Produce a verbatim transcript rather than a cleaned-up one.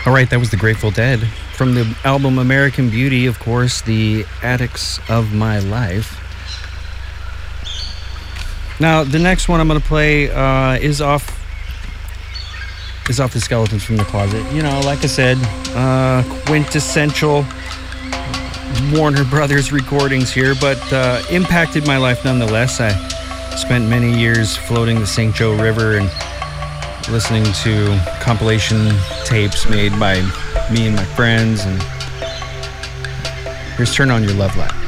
All right, that was the Grateful Dead from the album American Beauty, of course, the Addicts of My Life. Now, the next one I'm going to play uh, is off is off the Skeletons from the Closet. You know, like I said, uh, quintessential Warner Brothers recordings here, but uh, impacted my life nonetheless. I spent many years floating the Saint Joe River and listening to compilation tapes made by me and my friends. And here's Turn On Your Love Light.